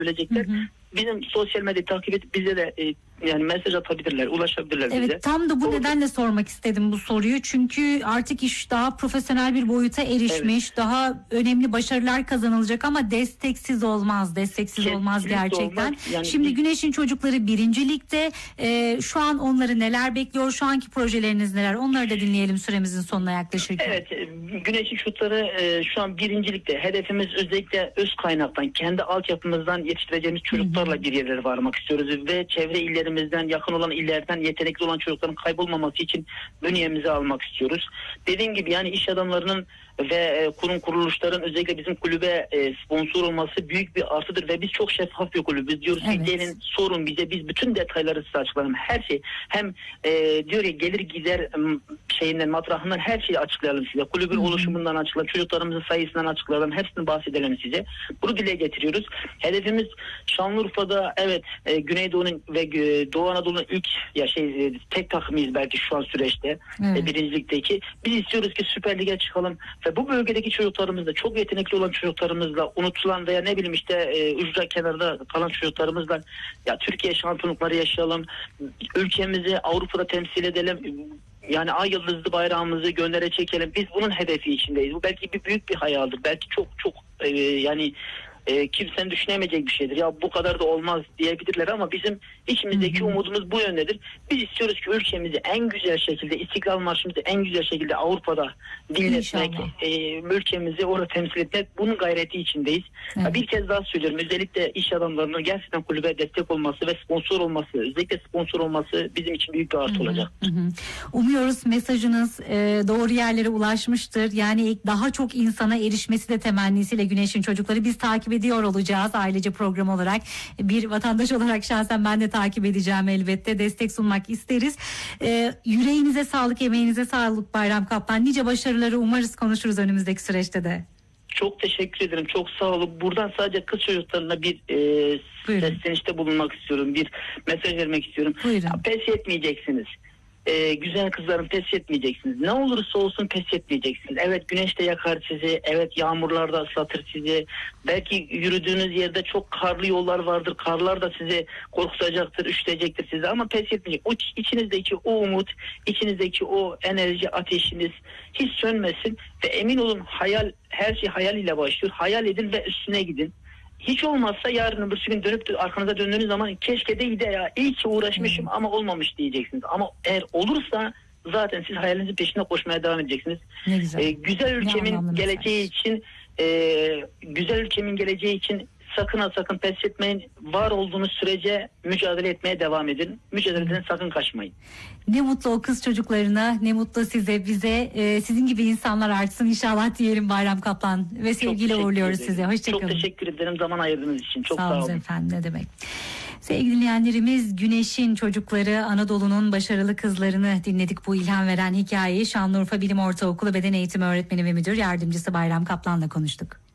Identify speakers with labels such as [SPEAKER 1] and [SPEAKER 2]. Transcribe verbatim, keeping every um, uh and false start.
[SPEAKER 1] bilecekler. Hı hı. Bizim sosyal medyayı takip edip bize de e, yani mesaj atabilirler, ulaşabilirler
[SPEAKER 2] evet,
[SPEAKER 1] bize.
[SPEAKER 2] Evet, tam da bu Doğru. nedenle sormak istedim bu soruyu. Çünkü artık iş daha profesyonel bir boyuta erişmiş, evet. daha önemli başarılar kazanılacak ama desteksiz olmaz, desteksiz Kesinlikle olmaz gerçekten. Olmaz. Yani Şimdi biz... Güneş'in çocukları birinci ligde. E, şu an onları neler bekliyor? Şu anki projeleriniz neler? Onları da dinleyelim süremizin sonuna yaklaşırken.
[SPEAKER 1] Evet, Güneş'in çocukları e, şu an birinci ligde. Hedefimiz özellikle öz kaynaktan, kendi altyapımızdan yetiştireceğimiz çocuklarla Hı-hı. bir yerlere varmak istiyoruz ve çevre illerimizden, yakın olan illerden yetenekli olan çocukların kaybolmaması için bünyemize almak istiyoruz. Dediğim gibi yani iş adamlarının ve kurum kuruluşların özellikle bizim kulübe sponsor olması büyük bir artıdır ve biz çok şeffaf bir kulübüz. Diyoruz evet. ki gelin sorun bize, biz bütün detayları size açıklayalım. Her şey hem e, diyor ya gelir gider şeyinden, matrahından her şeyi açıklayalım size. Kulübün hmm. oluşumundan açıklayalım, çocuklarımızın sayısından açıklayalım, hepsini bahsedelim size. Bunu dile getiriyoruz. Hedefimiz Şanlıurfa'da evet e, Güneydoğu'nun ve e, Doğu Anadolu'nun ilk ya şey e, tek takımıyız belki şu an süreçte. Hmm. E, birincilikteki. Biz istiyoruz ki Süper Lig'e çıkalım. Ve bu bölgedeki çocuklarımızla, çok yetenekli olan çocuklarımızla, unutulan veya ne bileyim işte e, ücra kenarda kalan çocuklarımızla ya Türkiye şampiyonlukları yaşayalım, ülkemizi Avrupa'da temsil edelim, yani ay yıldızlı bayrağımızı göndere çekelim. Biz bunun hedefi içindeyiz. Bu belki bir büyük bir hayaldir. Belki çok çok e, yani e, kimsenin düşünemeyecek bir şeydir. Ya bu kadar da olmaz diyebilirler ama bizim içimizdeki Hı-hı. umudumuz bu yöndedir. Biz istiyoruz ki ülkemizi en güzel şekilde, İstiklal Marşımızı en güzel şekilde Avrupa'da dinletmek, e, ülkemizi orada temsil etmek, bunun gayreti içindeyiz. Evet. Ya bir kez daha söylüyorum, özellikle iş adamlarının gerçekten kulübe destek olması ve sponsor olması, özellikle sponsor olması bizim için büyük bir artı Hı-hı. olacak.
[SPEAKER 2] Hı-hı. Umuyoruz mesajınız e, doğru yerlere ulaşmıştır. Yani daha çok insana erişmesi de temennisiyle Güneş'in çocukları biz takip ediyor olacağız ailece program olarak. Bir vatandaş olarak şahsen ben de takip edeceğim elbette. Destek sunmak isteriz. Ee, yüreğinize sağlık, emeğinize sağlık Bayram Kaplan. Nice başarıları umarız konuşuruz önümüzdeki süreçte de.
[SPEAKER 1] Çok teşekkür ederim. Çok sağ olun. Buradan sadece kız çocuklarına bir e, seslenişte bulunmak istiyorum. Bir mesaj vermek istiyorum. Ya, pes etmeyeceksiniz. Ee, güzel kızlarım, pes etmeyeceksiniz. Ne olursa olsun pes etmeyeceksiniz. Evet, güneş de yakar sizi. Evet, yağmurlar da ıslatır sizi. Belki yürüdüğünüz yerde çok karlı yollar vardır. Karlar da sizi korkutacaktır, üşütecektir sizi ama pes etmeyecek. O içinizdeki o umut, içinizdeki o enerji ateşiniz hiç sönmesin ve emin olun hayal, her şey hayal ile başlıyor. Hayal edin ve üstüne gidin. Hiç olmazsa yarın öbür gün dönüp arkanıza döndüğünüz zaman keşke de ya iyi ki uğraşmışım hmm. ama olmamış diyeceksiniz. Ama eğer olursa zaten siz hayalinizin peşinde koşmaya devam edeceksiniz.
[SPEAKER 2] Ne güzel.
[SPEAKER 1] Ee, güzel ülkemin geleceği için e, güzel ülkemin geleceği için sakın ha sakın pes etmeyin. Var olduğunuz sürece mücadele etmeye devam edin. Mücadeleden hmm. sakın kaçmayın.
[SPEAKER 2] Ne mutlu o kız çocuklarına, ne mutlu size, bize. Ee, sizin gibi insanlar artsın inşallah diyelim Bayram Kaplan. Ve sevgiyle uğurluyoruz ederim. Size. Hoşçakalın.
[SPEAKER 1] Çok teşekkür ederim zaman ayırdığınız için. Çok sağ,
[SPEAKER 2] sağ olun. efendim, ne demek. Sevgili dinleyenlerimiz, Güneş'in çocukları, Anadolu'nun başarılı kızlarını dinledik bu ilham veren hikayeyi. Şanlıurfa Bilim Ortaokulu Beden Eğitimi Öğretmeni ve Müdür Yardımcısı Bayram Kaplan'la konuştuk.